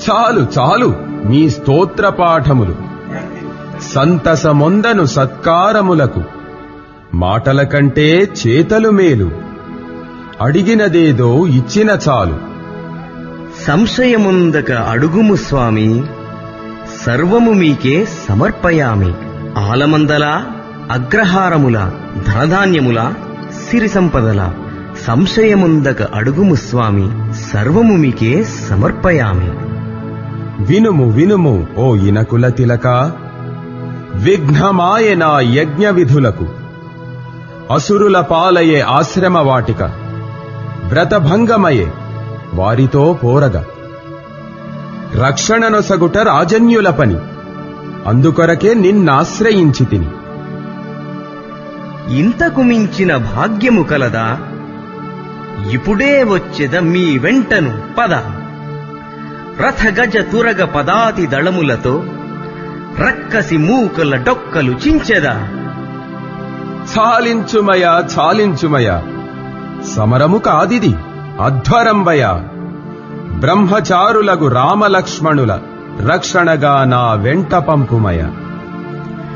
చాలు చాలు మీ స్తోత్రపాఠములు. సంతసమొందను సత్కారములకు మాటల కంటే చేతలు మేలు. అడిగినదేదో ఇచ్చిన చాలు. సంశయముందక అడుగుము స్వామి, సర్వము మీకే సమర్పయామి. ఆలమందల, అగ్రహారముల, ధనధాన్యముల, సిరి సంపదల, సంశయముందక అడుగుము స్వామి, సర్వము మీకే సమర్పయామి. వినుము వినుము ఓ ఇనకుల తిలక, విఘ్నమాయే నా యజ్ఞ విధులకు. అసురుల పాలయే ఆశ్రమ వాటిక, వ్రతభంగమయే వారితో పోరగ. రక్షణనొసగుట రాజన్యుల పని, అందుకొరకే నిన్నాశ్రయించితిని. ఇంతకు మించిన భాగ్యము కలదా? ఇప్పుడే వచ్చెద మీ వెంటను పద. రథగజ తురగ పదాతి దళములతో రక్కసి మూకల డొక్కలు చించెదా. చాలించుమయా చాలించుమయా, సమరము కాదిది అధ్వరంబయ. బ్రహ్మచారులగు రామలక్ష్మణుల రక్షణగా నా వెంట పంపుమయ.